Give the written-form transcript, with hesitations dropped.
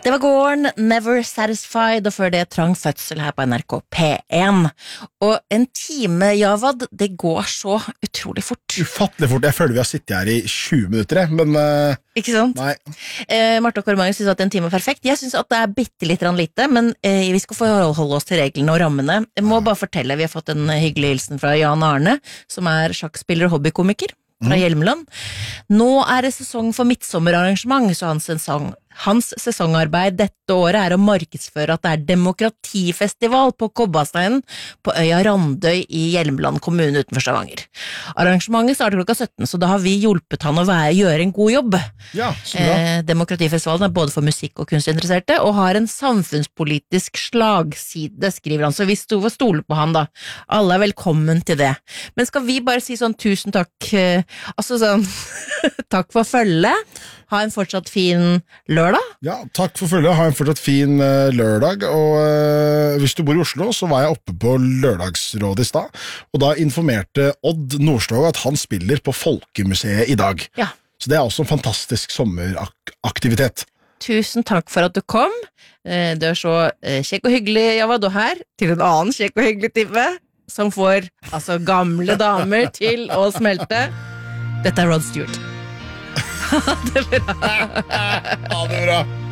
Det var gården Never Satisfied, og før det Trang fødsel her på NRK P1. Og en time, Javad, det går så utrolig fort. Ufattelig fort. Jeg føler vi har sittet her i 20 minutter, men ikke sant? nei. Marte og Kåre synes at en time er perfekt. Jeg synes at det er bitte lite, men vi skal forholde oss til reglene og rammene. Jeg må bare fortelle, vi har fått en hyggelig hilsen fra Jan Arne, som er sjakkspiller og hobbykomiker fra Hjelmeland. Nå er det sesong for midtsommerarrangement, så hans sesongarbeid dette året er å markedsføre at det er demokratifestival på Kobbasteinen på øya Randøy i Hjelmeland kommune utenfor Stavanger. Arrangementet starter klokka 17, så da har vi hjulpet han å gjøre en god jobb. Ja, så bra. Demokratifestivalen er både for musikk- og kunstinteresserte, og har en samfunnspolitisk slagside, skriver han, så vi stoler på han da. Alle er velkommen til det. Men skal vi bare si sånn tusen takk, altså sånn, takk for følget, ha en fortsatt fin lørdag. Ja, takk for følget. Ha en fortsatt fin lørdag. Og hvis du bor i Oslo, så var jeg oppe på lørdagsrådet i stad, og da informerte Odd Nordstoga at han spiller på Folkemuseet i dag. Ja. Så det er også en fantastisk sommeraktivitet. Tusen takk for at du kom. Du er så kjekk og hyggelig, Javad, og her til en annen kjekk og hyggelig type, som får altså gamle damer til å smelte. Dette er Rod Stewart. Ha det bra. Ha det bra.